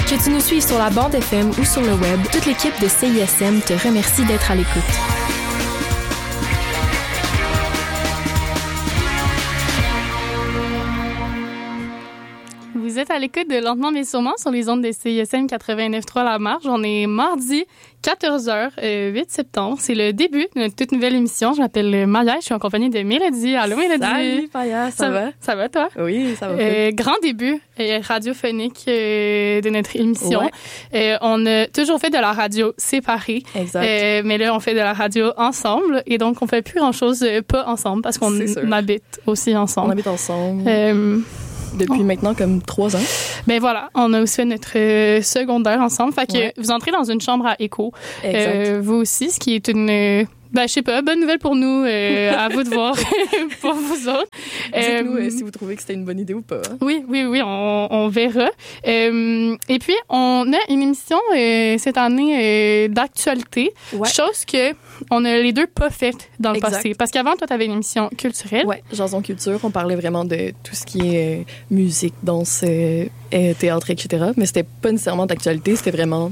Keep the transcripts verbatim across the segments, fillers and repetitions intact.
Que tu nous suives sur la bande F M ou sur le web, toute l'équipe de C I S M te remercie d'être à l'écoute. Vous êtes à l'écoute de Lentement mais sûrement sur les ondes de C I S M quatre-vingt-neuf trois La Marge. On est mardi quatorze heures, euh, huit septembre. C'est le début de notre toute nouvelle émission. Je m'appelle Maya, je suis en compagnie de Mélodie. Allô Mélodie. Salut Maya, ça, ça va? Ça va toi? Oui, ça va. Euh, grand début euh, radiophonique euh, de notre émission. Ouais. Euh, on a toujours fait de la radio séparée. Exact. Euh, mais là, on fait de la radio ensemble et donc on fait plus grand-chose euh, pas ensemble parce qu'on n- habite aussi ensemble. On habite ensemble. Euh, Depuis oh. maintenant comme trois ans. Ben voilà, on a aussi fait notre euh, secondaire ensemble. Fait que ouais. Vous entrez dans une chambre à écho. Exact. Euh, vous aussi, ce qui est une... Euh, ben, je sais pas, bonne nouvelle pour nous. Euh, à vous de voir pour vous autres. Dites-nous euh, si vous trouvez que c'était une bonne idée ou pas. Hein? Oui, oui, oui, on, on verra. Euh, et puis, on a une émission euh, cette année euh, d'actualité. Ouais. Chose que on a les deux pas faites dans le exact. Passé. Parce qu'avant, toi, tu avais une émission culturelle. Oui, Jason Culture. On parlait vraiment de tout ce qui est euh, musique, danse, euh, théâtre, et cetera. Mais c'était pas nécessairement d'actualité, c'était vraiment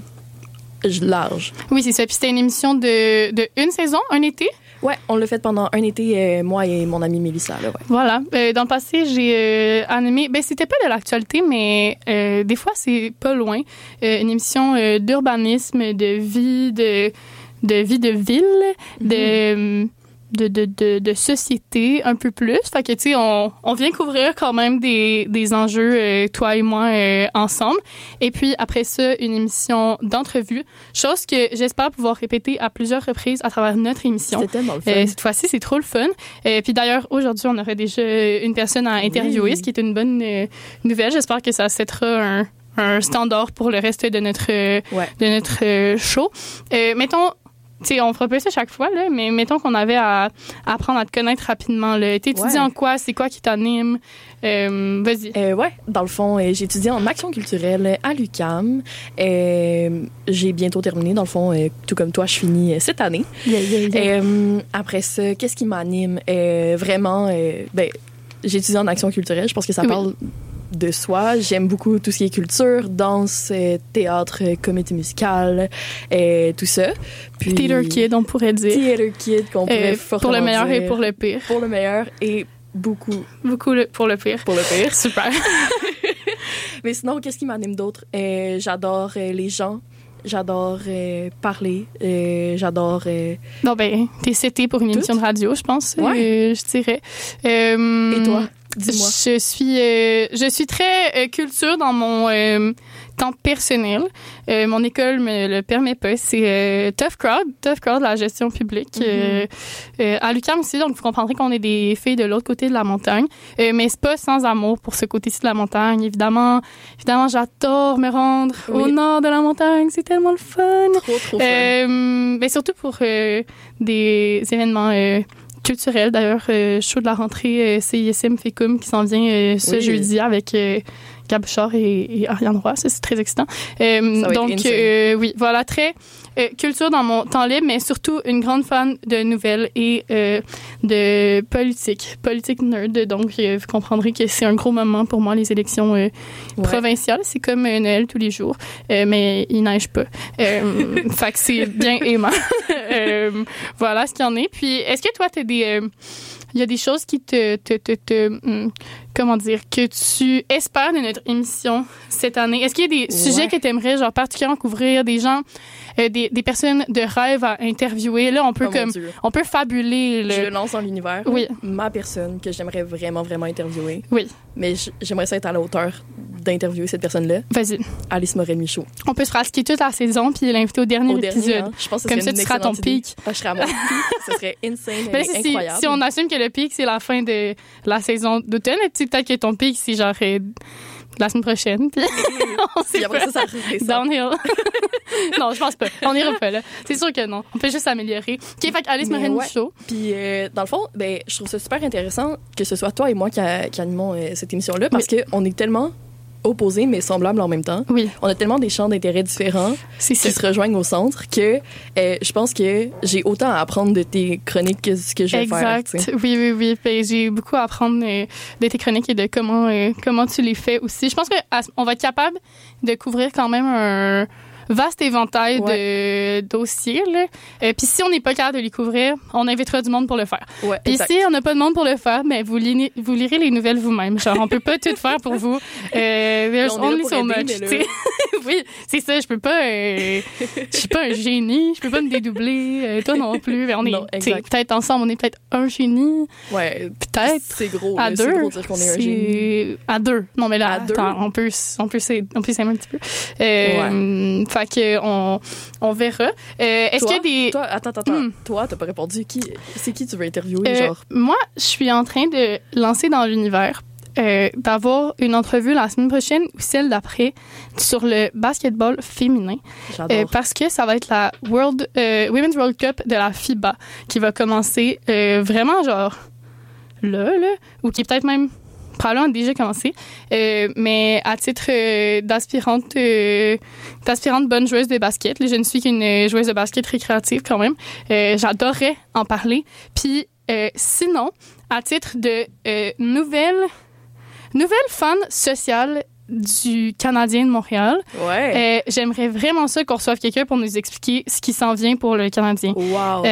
large. Oui, c'est ça. Puis c'était une émission de, de une saison, un été? Ouais, on l'a fait pendant un été, euh, moi et mon amie Mélissa. Là, ouais. Voilà. Euh, dans le passé, j'ai euh, animé... Ben, c'était pas de l'actualité, mais euh, des fois, c'est pas loin. Euh, une émission euh, d'urbanisme, de vie, de, de vie de ville, mm-hmm. de... De, de, de, de société un peu plus. Fait que, tu sais, on, on vient couvrir quand même des, des enjeux, euh, toi et moi, euh, ensemble. Et puis, après ça, une émission d'entrevue. Chose que j'espère pouvoir répéter à plusieurs reprises à travers notre émission. C'était tellement le fun. Euh, cette fois-ci, c'est trop le fun. Euh, puis d'ailleurs, aujourd'hui, on aurait déjà une personne à interviewer, oui. Ce qui est une bonne euh, nouvelle. J'espère que ça settera un, un standard pour le reste de notre, euh, ouais. de notre euh, show. Euh, mettons, tu sais, on fera pas ça chaque fois, là, mais mettons qu'on avait à, à apprendre à te connaître rapidement. T'étudies ouais. en quoi? C'est quoi qui t'anime? Euh, vas-y. Euh, ouais, dans le fond, euh, j'ai étudié en action culturelle à l'U Q A M. Euh, j'ai bientôt terminé. Dans le fond, euh, tout comme toi, je finis euh, cette année. Yeah, yeah, yeah. Euh, après ça, qu'est-ce qui m'anime? Euh, vraiment, euh, ben, j'ai étudié en action culturelle. Je pense que ça parle... Oui. de soi. J'aime beaucoup tout ce qui est culture, danse, euh, théâtre, euh, comédie musicale, euh, tout ça. Puis, Theater Kid, on pourrait dire. Theater Kid, qu'on pourrait euh, fortement pour le meilleur dire. Et pour le pire. Pour le meilleur et beaucoup. Beaucoup le, pour le pire. Pour le pire. Super. Mais sinon, qu'est-ce qui m'anime d'autre? Euh, j'adore euh, les gens. J'adore euh, parler. Euh, j'adore... Euh, non, ben, t'es cité pour une tout? émission de radio, je pense. Ouais. Euh, je dirais. Euh, et toi? Dis-moi. Je suis, euh, je suis très euh, culture dans mon euh, temps personnel. Euh, mon école me le permet pas. C'est euh, Tough Crowd, Tough Crowd, la gestion publique. Mm-hmm. euh, euh, à l'U Q A M aussi, donc vous comprendrez qu'on est des filles de l'autre côté de la montagne. Euh, mais c'est pas sans amour pour ce côté-ci de la montagne. Évidemment, évidemment, j'adore me rendre oui. au nord de la montagne. C'est tellement le fun. Trop, trop fun. Euh, mais surtout pour euh, des événements... Euh, culturel. D'ailleurs, euh, show de la rentrée euh, C I S M F E C U M qui s'en vient euh, ce oui. jeudi avec euh, Gab Bouchard et, et Ariane Roy. Ça, c'est très excitant. Euh, donc, euh, oui, voilà, très euh, culture dans mon temps libre, mais surtout une grande fan de nouvelles et euh, de politique. Politique nerd. Donc, euh, vous comprendrez que c'est un gros moment pour moi, les élections euh, ouais. provinciales. C'est comme euh, Noël tous les jours, euh, mais il neige pas. Euh, fait que c'est bien aimant. euh, voilà ce qu'il y en est. Puis, est-ce que toi, t'as des... Euh, il y a des choses qui te, te, te, te hum, comment dire, que tu espères de notre émission cette année. Est-ce qu'il y a des ouais. sujets que tu aimerais, genre, particulièrement couvrir, des gens, euh, des, des personnes de rêve à interviewer? Là, on peut oh comme, on peut fabuler. Le... Je le lance dans l'univers. Oui. Ma personne que j'aimerais vraiment, vraiment interviewer. Oui. Mais j'aimerais ça être à la hauteur d'interviewer cette personne-là. Vas-y. Alice Morel-Michaud. On peut se rasquer toute la saison puis l'inviter au dernier au épisode. Dernier, hein? Je pense que comme ça, tu seras à ton pic. Ah, je serais à mon pic. Ce serait insane mais et si, incroyable. Si on assume que le pic, c'est la fin de la saison d'automne, peut-être que ton pic, c'est genre euh, la semaine prochaine. Puis on sait puis après pas. ça, ça redescend. Downhill. Non, je pense pas. On ira pas, là. C'est sûr que non. On peut juste s'améliorer. OK, fait Alice Morel-Michaud. Ouais. Puis, euh, dans le fond, ben, je trouve ça super intéressant que ce soit toi et moi qui, a, qui animons euh, cette émission-là parce oui. qu'on est tellement opposés, mais semblables en même temps. Oui. On a tellement des champs d'intérêt différents C'est qui ça. se rejoignent au centre que euh, je pense que j'ai autant à apprendre de tes chroniques que ce que je vais Exact. faire. Exact. Oui, oui, oui. Puis j'ai beaucoup à apprendre euh, de tes chroniques et de comment, euh, comment tu les fais aussi. Je pense qu'on va être capable de couvrir quand même un vaste éventail ouais. de dossiers. Là. Euh, puis si on n'est pas capable de les couvrir, on invitera du monde pour le faire. Ouais, Puis si on n'a pas de monde pour le faire, mais vous, li- vous lirez les nouvelles vous-même. Genre, on peut pas tout faire pour vous. Euh, there's only so much. Oui, c'est ça. Je peux pas... Euh, je suis pas un génie. Je peux pas me dédoubler. Euh, toi non plus. On est non, peut-être ensemble. On est peut-être un génie. Ouais. Peut-être. C'est gros. À là, deux. C'est gros dire qu'on est un génie. À deux. Non, mais là, à deux. Attends, on peut, on peut, on peut s'aimer un petit peu. Euh, ouais. Fait que on, on verra. Euh, est-ce toi, qu'il y a des... Toi, attends, attends. Hmm. Toi, t'as pas répondu. Qui, c'est qui tu veux interviewer, euh, genre? Moi, je suis en train de lancer dans l'univers euh, d'avoir une entrevue la semaine prochaine ou celle d'après sur le basketball féminin. J'adore. Euh, parce que ça va être la World, euh, Women's World Cup de la FIBA qui va commencer euh, vraiment genre là, là, ou qui est peut-être même probablement déjà commencé, euh, mais à titre euh, d'aspirante, euh, d'aspirante bonne joueuse de basket, là, je ne suis qu'une joueuse de basket récréative quand même, euh, j'adorerais en parler. Puis euh, sinon, à titre de euh, nouvelle, nouvelle fan sociale du Canadien de Montréal, ouais. euh, j'aimerais vraiment ça qu'on reçoive quelqu'un pour nous expliquer ce qui s'en vient pour le Canadien. Wow.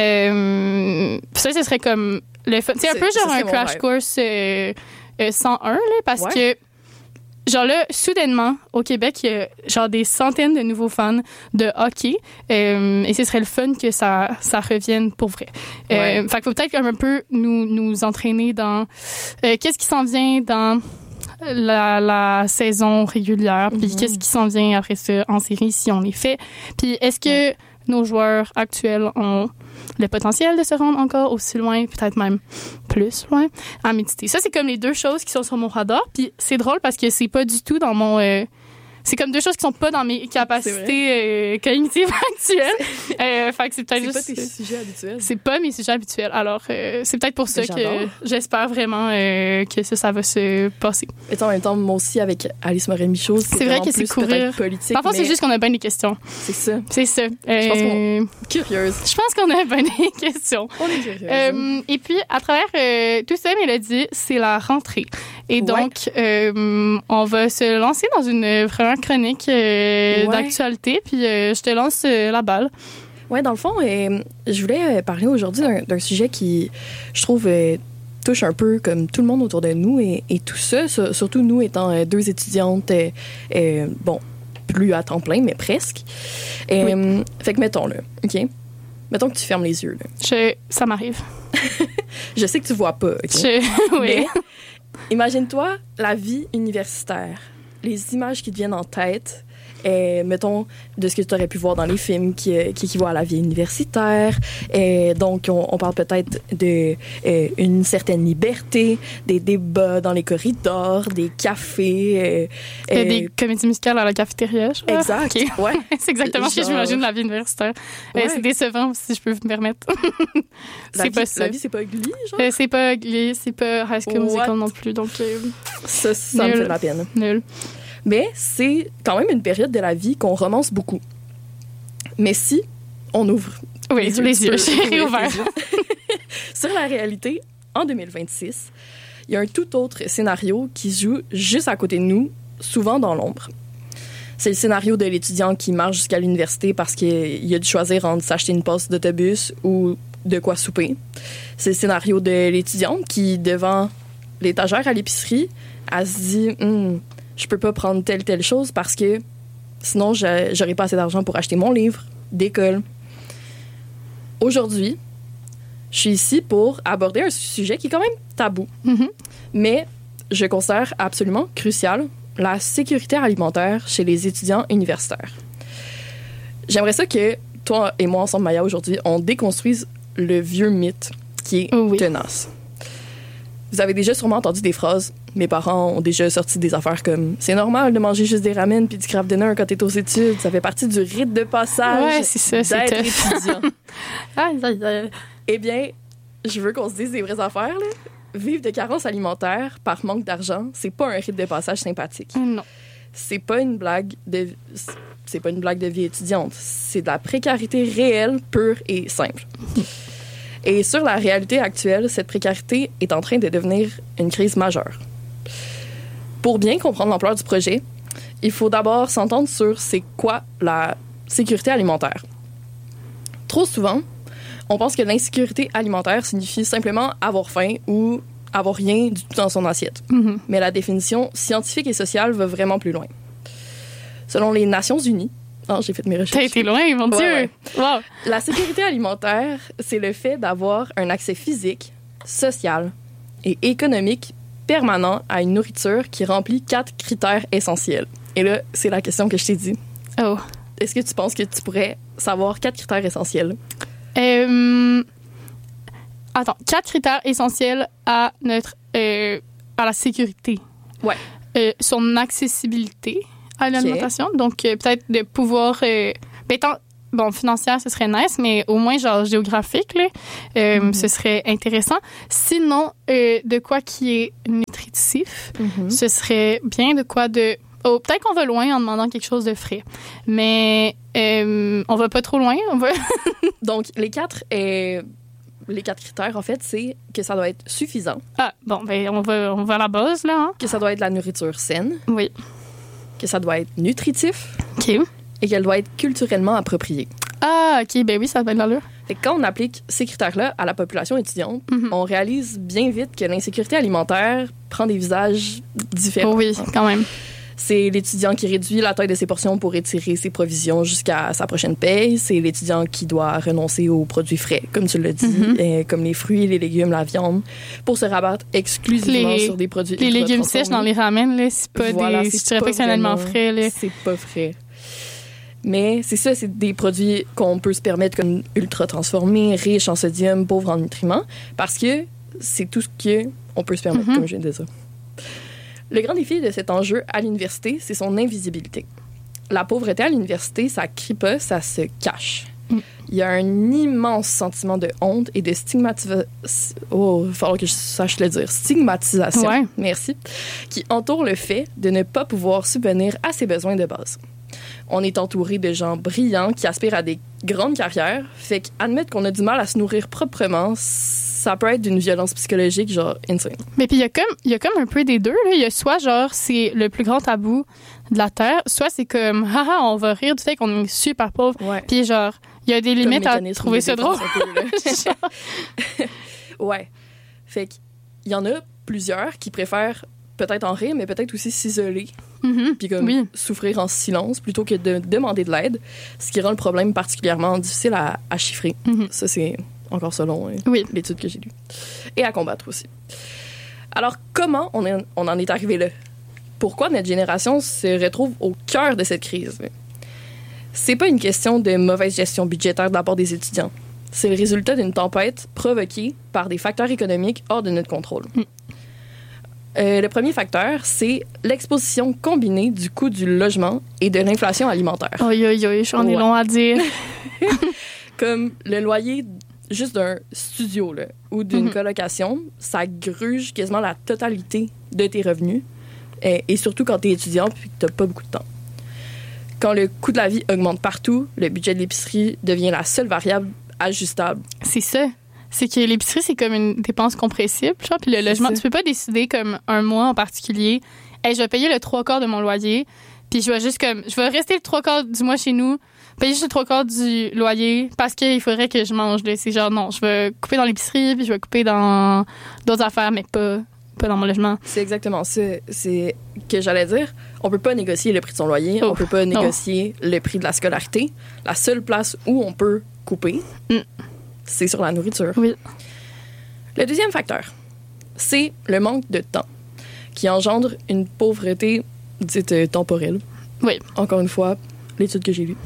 Euh, ça, ce serait comme le fun. C'est un peu genre un crash rêve. course euh, euh, cent un, là, parce ouais. que, genre là, soudainement, au Québec, il y a genre des centaines de nouveaux fans de hockey, euh, et ce serait le fun que ça, ça revienne pour vrai. Ouais. Euh, fait qu'il faut peut-être un peu nous, nous entraîner dans euh, qu'est-ce qui s'en vient dans la, la saison régulière, puis mm-hmm. qu'est-ce qui s'en vient après ça en série si on les fait. Puis est-ce que ouais. nos joueurs actuels ont le potentiel de se rendre encore aussi loin, peut-être même plus loin, à méditer. Ça, c'est comme les deux choses qui sont sur mon radar. Puis c'est drôle parce que c'est pas du tout dans mon... Euh, c'est comme deux choses qui sont pas dans mes capacités euh, cognitives actuelles. Euh, fait que c'est peut-être c'est juste... pas tes sujets habituels. C'est pas mes sujets habituels. Alors, euh, c'est peut-être pour ça Mais que j'adore. j'espère vraiment euh, que ça, ça va se passer. Et en même temps, moi aussi, avec Alice Morin-Michaud, c'est, c'est vrai que c'est courir. Politique. Parfois, mais... c'est juste qu'on a bien des questions. C'est ça. C'est ça. Euh, je pense qu'on... Curieuse. Je pense qu'on a bien des questions. On est curieuse. Euh, et puis, à travers euh, tout ça, Mélodie, c'est la rentrée. Et donc, ouais. euh, on va se lancer dans une vraiment chronique euh, ouais. d'actualité. Puis, euh, je te lance euh, la balle. Oui, dans le fond, euh, je voulais parler aujourd'hui d'un, d'un sujet qui, je trouve, euh, touche un peu comme tout le monde autour de nous et, et tout ça, surtout nous étant euh, deux étudiantes, euh, euh, bon, plus à temps plein, mais presque. Euh, oui. Fait que mettons-le, OK? Mettons que tu fermes les yeux. Là. Je, ça m'arrive. Je sais que tu vois pas, OK? Je, oui. Mais, imagine-toi la vie universitaire, les images qui te viennent en tête, et, mettons, de ce que tu aurais pu voir dans les films qui, qui équivaut à la vie universitaire. Et donc, on, on parle peut-être d'une euh, certaine liberté, des débats dans les corridors, des cafés. Euh, et des comédies musicales à la cafétéria, je crois. Exact, okay. ouais. C'est exactement ce que j'imagine de la vie universitaire. Ouais. Euh, c'est décevant, si je peux me permettre. c'est vie, pas ça. La vie, c'est pas Glee, genre? Euh, c'est pas Glee, c'est pas High School Musical non plus, donc... Euh, ça, ça me fait de la peine. Nul. Mais c'est quand même une période de la vie qu'on romance beaucoup. Mais si on ouvre oui, les yeux, les yeux. J'ai réouvert. Sur la réalité, en deux mille vingt-six, il y a un tout autre scénario qui se joue juste à côté de nous, souvent dans l'ombre. C'est le scénario de l'étudiant qui marche jusqu'à l'université parce qu'il a dû choisir entre s'acheter une passe d'autobus ou de quoi souper. C'est le scénario de l'étudiante qui, devant l'étagère à l'épicerie, elle se dit hm, « je peux pas prendre telle, telle chose parce que sinon, j'aurais pas assez d'argent pour acheter mon livre d'école. » Aujourd'hui, je suis ici pour aborder un sujet qui est quand même tabou, mm-hmm. mais je considère absolument crucial, la sécurité alimentaire chez les étudiants universitaires. J'aimerais ça que toi et moi, ensemble, Maya, aujourd'hui, on déconstruise le vieux mythe qui est oh oui. tenace. Vous avez déjà sûrement entendu des phrases. Mes parents ont déjà sorti des affaires comme « C'est normal de manger juste des ramen puis du craft dinner quand t'es aux études. Ça fait partie du rite de passage ouais, c'est ça, d'être c'est étudiant. ah, ça, ça. » Eh bien, je veux qu'on se dise des vraies affaires. Là. Vivre de carence alimentaire par manque d'argent, c'est pas un rite de passage sympathique. Non. c'est pas une blague de c'est pas une blague de vie étudiante, c'est de la précarité réelle, pure et simple. Et sur la réalité actuelle, cette précarité est en train de devenir une crise majeure. Pour bien comprendre l'ampleur du projet, il faut d'abord s'entendre sur c'est quoi la sécurité alimentaire. Trop souvent, on pense que l'insécurité alimentaire signifie simplement avoir faim ou avoir rien du tout dans son assiette. Mm-hmm. Mais la définition scientifique et sociale va vraiment plus loin. Selon les Nations Unies, oh, j'ai fait mes recherches. T'as été loin, mon Dieu! Ouais, ouais. Wow. La sécurité alimentaire, c'est le fait d'avoir un accès physique, social et économique permanent à une nourriture qui remplit quatre critères essentiels. Et là, c'est la question que je t'ai dit. Oh. Est-ce que tu penses que tu pourrais savoir quatre critères essentiels? Euh... Attends, quatre critères essentiels à notre euh, à la sécurité. Ouais. Euh, son accessibilité à l'alimentation. Okay. Donc, euh, peut-être de pouvoir... Euh, ben, tant, bon, financière, ce serait nice, mais au moins, genre, géographique, là, euh, mm-hmm. ce serait intéressant. Sinon, euh, de quoi qui est nutritif, mm-hmm. ce serait bien de quoi de... Oh, peut-être qu'on va loin en demandant quelque chose de frais. Mais euh, on va pas trop loin. On va... Donc, les quatre... Euh... Les quatre critères, en fait, c'est que ça doit être suffisant. Ah, bon, ben on va, on va à la base, là. Hein? Que ça doit être de la nourriture saine. Oui. Que ça doit être nutritif. OK. Et qu'elle doit être culturellement appropriée. Ah, OK, ben oui, ça va être l'allure. Fait que quand on applique ces critères-là à la population étudiante, mm-hmm. on réalise bien vite que l'insécurité alimentaire prend des visages différents. Oh oui, quand même. C'est l'étudiant qui réduit la taille de ses portions pour étirer ses provisions jusqu'à sa prochaine paye. C'est l'étudiant qui doit renoncer aux produits frais, comme tu l'as dit, mm-hmm. et comme les fruits, les légumes, la viande, pour se rabattre exclusivement les, sur des produits Les légumes sèches dans les ramen, là, c'est pas voilà, des... C'est je dirais pas que c'est un aliment frais. Là. C'est pas frais. Mais c'est ça, c'est des produits qu'on peut se permettre comme ultra transformés, riches en sodium, pauvres en nutriments, parce que c'est tout ce qu'on peut se permettre, mm-hmm. comme je viens de dire. Le grand défi de cet enjeu à l'université, c'est son invisibilité. La pauvreté à l'université, ça crie pas, ça se cache. Mm. Il y a un immense sentiment de honte et de stigmatisation. Oh, il va falloir que je sache le dire. Stigmatisation. Ouais. Merci. Qui entoure le fait de ne pas pouvoir subvenir à ses besoins de base. On est entouré de gens brillants qui aspirent à des grandes carrières. Fait qu'admettre qu'on a du mal à se nourrir proprement, ça peut être d'une violence psychologique, genre, insane. Mais puis, il y a comme, il y a comme un peu des deux, là. Il y a soit, genre, c'est le plus grand tabou de la Terre, soit c'est comme, haha, on va rire du fait qu'on est super pauvre. Ouais. Puis, genre, il y a des limites à trouver ça drôle. Peu, ouais. Fait qu'il y en a plusieurs qui préfèrent peut-être en rire, mais peut-être aussi s'isoler. Mm-hmm. Puis comme oui. souffrir en silence plutôt que de demander de l'aide, ce qui rend le problème particulièrement difficile à, à chiffrer. Mm-hmm. Ça, c'est encore selon hein, oui. l'étude que j'ai lue. Et à combattre aussi. Alors, comment on, est, on en est arrivé là? Pourquoi notre génération se retrouve au cœur de cette crise? C'est pas une question de mauvaise gestion budgétaire de la part des étudiants. C'est le résultat d'une tempête provoquée par des facteurs économiques hors de notre contrôle. Mm. Euh, le premier facteur, c'est l'exposition combinée du coût du logement et de l'inflation alimentaire. Aïe, aïe, aïe, j'en ai ouais. long à dire. Comme le loyer juste d'un studio là, ou d'une mm-hmm. colocation, ça gruge quasiment la totalité de tes revenus. Et, et surtout quand tu es étudiant et que tu n'as pas beaucoup de temps. Quand le coût de la vie augmente partout, le budget de l'épicerie devient la seule variable ajustable. C'est ça. C'est que l'épicerie, c'est comme une dépense compressible, genre, puis le c'est logement, ça. Tu peux pas décider comme un mois en particulier, hey, je vais payer le trois quarts de mon loyer, puis je vais juste comme, je vais rester le trois quarts du mois chez nous, payer juste le trois quarts du loyer, parce qu'il faudrait que je mange, là. C'est genre, non, je vais couper dans l'épicerie, puis je vais couper dans d'autres affaires, mais pas, pas dans mon logement. C'est exactement ça. C'est que j'allais dire, on peut pas négocier le prix de son loyer, oh, on peut pas négocier non. le prix de la scolarité. La seule place où on peut couper, mm. c'est sur la nourriture. Oui. Le deuxième facteur, c'est le manque de temps qui engendre une pauvreté dite euh, temporelle. Oui. Encore une fois, l'étude que j'ai lue.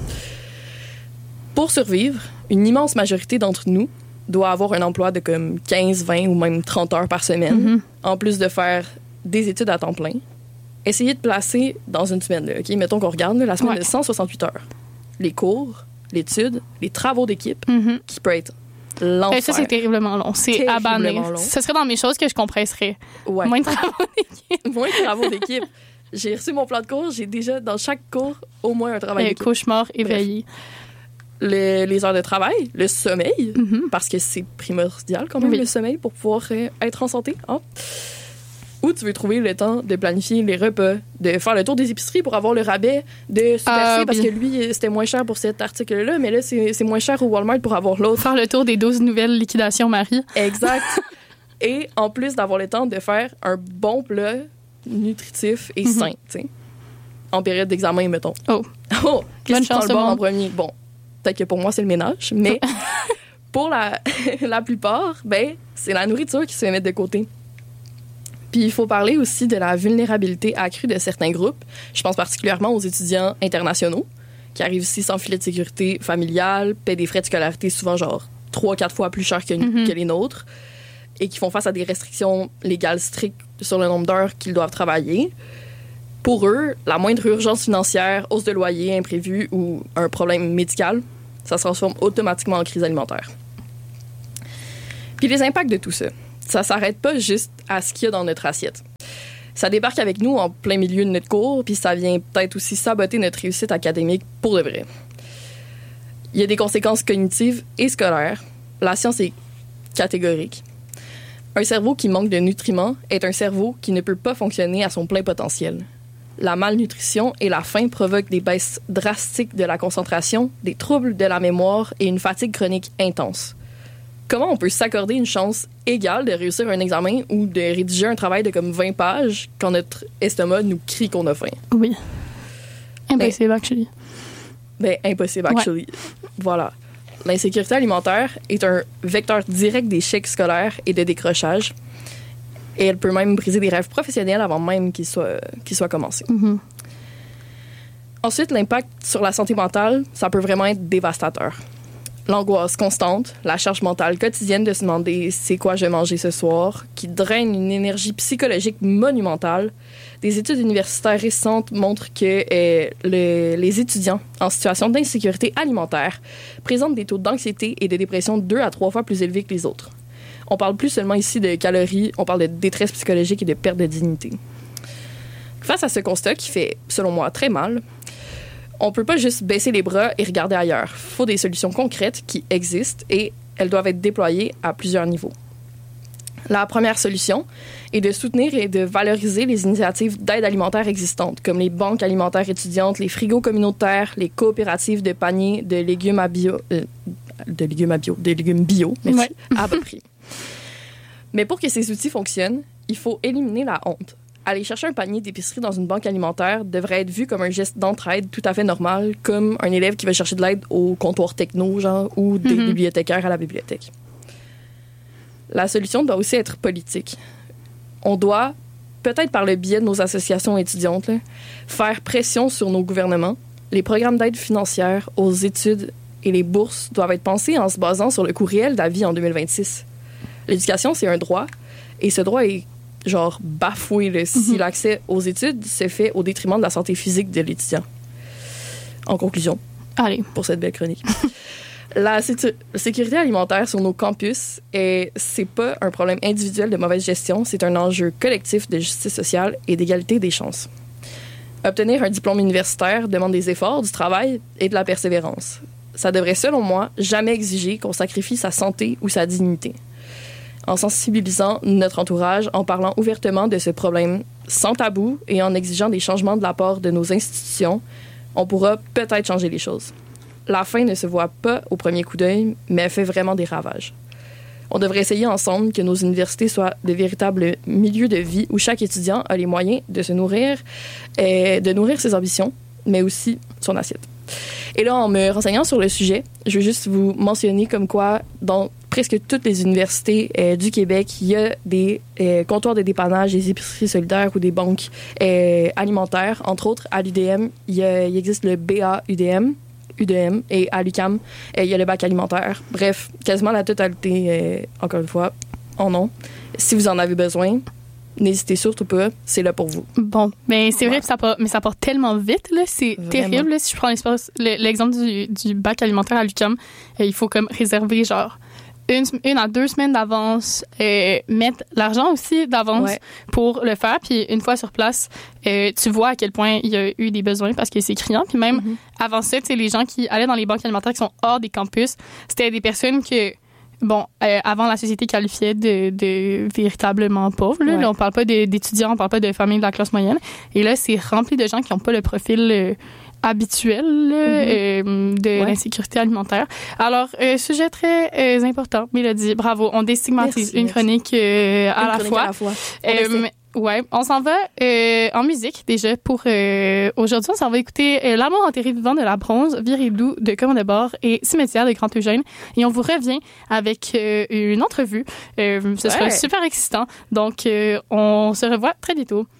Pour survivre, une immense majorité d'entre nous doit avoir un emploi de comme quinze, vingt ou même trente heures par semaine, mm-hmm. en plus de faire des études à temps plein. Essayez de placer dans une semaine, là, OK? Mettons qu'on regarde là, la semaine ouais. de cent soixante-huit heures. Les cours, l'étude, les travaux d'équipe, mm-hmm. qui peut être l'enfer. Et ça, c'est terriblement long. C'est à bannir. Ce serait dans mes choses que je compresserais. Ouais. Moins de travaux d'équipe. Moins de travaux d'équipe. j'ai reçu mon plan de cours, j'ai déjà, dans chaque cours, au moins un travail Un d'équipe. cauchemar éveillé. Le, les heures de travail, le sommeil, Mm-hmm. parce que c'est primordial quand même, Oui. le sommeil, pour pouvoir euh, être en santé. Hein? Où tu veux trouver le temps de planifier les repas, de faire le tour des épiceries pour avoir le rabais de Super C, Ah, parce oui. que lui, c'était moins cher pour cet article-là, mais là, c'est, c'est moins cher au Walmart pour avoir l'autre. Faire le tour des douze nouvelles liquidations Marie. Exact. Et en plus d'avoir le temps de faire un bon plat nutritif et Mhm. sain, tu sais. En période d'examen, mettons. Oh. Oh, qu'est-ce Bonne que tu prends chance le au bord en monde. premier? Bon, peut-être que pour moi, c'est le ménage, mais pour la, la plupart, ben, c'est la nourriture qui se fait mettre de côté. Puis il faut parler aussi de la vulnérabilité accrue de certains groupes. Je pense particulièrement aux étudiants internationaux qui arrivent ici sans filet de sécurité familiale, paient des frais de scolarité souvent genre trois, quatre fois plus chers que, Mhm. que les nôtres et qui font face à des restrictions légales strictes sur le nombre d'heures qu'ils doivent travailler. Pour eux, la moindre urgence financière, hausse de loyer imprévue ou un problème médical, ça se transforme automatiquement en crise alimentaire. Puis les impacts de tout ça, ça s'arrête pas juste à ce qu'il y a dans notre assiette. Ça débarque avec nous en plein milieu de notre cours, puis ça vient peut-être aussi saboter notre réussite académique pour de vrai. Il y a des conséquences cognitives et scolaires. La science est catégorique. Un cerveau qui manque de nutriments est un cerveau qui ne peut pas fonctionner à son plein potentiel. La malnutrition et la faim provoquent des baisses drastiques de la concentration, des troubles de la mémoire et une fatigue chronique intense. Comment on peut s'accorder une chance égale de réussir un examen ou de rédiger un travail de comme vingt pages quand notre estomac nous crie qu'on a faim? Oui. Impossible, actually. Ben, impossible, actually. Voilà. L'insécurité alimentaire est un vecteur direct d'échecs scolaires et de décrochage. Et elle peut même briser des rêves professionnels avant même qu'ils soient, qu'ils soient commencés. Mm-hmm. Ensuite, l'impact sur la santé mentale, ça peut vraiment être dévastateur. L'angoisse constante, la charge mentale quotidienne de se demander c'est quoi je vais manger ce soir, qui draine une énergie psychologique monumentale. Des études universitaires récentes montrent que euh, le, les étudiants en situation d'insécurité alimentaire présentent des taux d'anxiété et de dépression deux à trois fois plus élevés que les autres. On parle plus seulement ici de calories, on parle de détresse psychologique et de perte de dignité. Face à ce constat qui fait, selon moi, très mal, on peut pas juste baisser les bras et regarder ailleurs. Il faut des solutions concrètes qui existent et elles doivent être déployées à plusieurs niveaux. La première solution est de soutenir et de valoriser les initiatives d'aide alimentaire existantes, comme les banques alimentaires étudiantes, les frigos communautaires, les coopératives de paniers de légumes à bio, euh, de légumes à bio, des légumes bio, merci, Ouais. à bas prix. Mais pour que ces outils fonctionnent, il faut éliminer la honte. Aller chercher un panier d'épicerie dans une banque alimentaire devrait être vu comme un geste d'entraide tout à fait normal, comme un élève qui va chercher de l'aide au comptoir techno, genre, ou des Mm-hmm. bibliothécaires à la bibliothèque. La solution doit aussi être politique. On doit, peut-être par le biais de nos associations étudiantes, là, faire pression sur nos gouvernements. Les programmes d'aide financière aux études et les bourses doivent être pensés en se basant sur le coût réel de la vie en deux mille vingt-six. L'éducation, c'est un droit, et ce droit est genre bafoué là, si Mm-hmm. l'accès aux études se fait au détriment de la santé physique de l'étudiant. En conclusion, Allez. pour cette belle chronique. La sécu- sécurité alimentaire sur nos campus, est, c'est pas un problème individuel de mauvaise gestion, c'est un enjeu collectif de justice sociale et d'égalité des chances. Obtenir un diplôme universitaire demande des efforts, du travail et de la persévérance. Ça devrait, selon moi, jamais exiger qu'on sacrifie sa santé ou sa dignité. En sensibilisant notre entourage, en parlant ouvertement de ce problème sans tabou et en exigeant des changements de la part de nos institutions, on pourra peut-être changer les choses. La faim ne se voit pas au premier coup d'œil, mais elle fait vraiment des ravages. On devrait essayer ensemble que nos universités soient de véritables milieux de vie où chaque étudiant a les moyens de se nourrir, et de nourrir ses ambitions, mais aussi son assiette. Et là, en me renseignant sur le sujet, je veux juste vous mentionner comme quoi, dans presque toutes les universités euh, du Québec, il y a des euh, comptoirs de dépannage, des épiceries solidaires ou des banques euh, alimentaires. Entre autres, à l'U D M, il, y a, il existe le B A U D M, U D M, et à l'U Q A M, euh, il y a le bac alimentaire. Bref, quasiment la totalité, euh, encore une fois, en ont. Si vous en avez besoin, n'hésitez surtout pas, c'est là pour vous. Bon, mais c'est Ouais. vrai que ça part, mais ça part tellement vite, là. C'est Vraiment. terrible, là. Si je prends l'espace- le- l'exemple du, du bac alimentaire à l'U Q A M, euh, il faut comme réserver, genre, une, une à deux semaines d'avance, euh, mettre l'argent aussi d'avance Ouais. pour le faire. Puis une fois sur place, euh, tu vois à quel point il y a eu des besoins parce que c'est criant. Puis même Mhm. avant ça, tu sais, les gens qui allaient dans les banques alimentaires qui sont hors des campus, c'était des personnes que, bon, euh, avant la société qualifiait de, de véritablement pauvres. Là. Ouais. Là, on parle pas de- d'étudiants, on parle pas de familles de la classe moyenne. Et là, c'est rempli de gens qui n'ont pas le profil euh, habituel là, euh, de Ouais. l'insécurité alimentaire. Alors, euh, sujet très euh, important, Mélodie. Bravo. On déstigmatise Merci, une merci. chronique euh, à Une la chronique fois. à la fois. On Euh, essaie. ouais, on s'en va euh, en musique déjà pour euh, aujourd'hui. On s'en va écouter euh, L'amour enterré vivant de la bronze, Viridou de Commande de bord et Cimetière de Grand Eugène. Et on vous revient avec euh, une entrevue. Euh, ce sera Ouais. super excitant. Donc, euh, on se revoit très bientôt.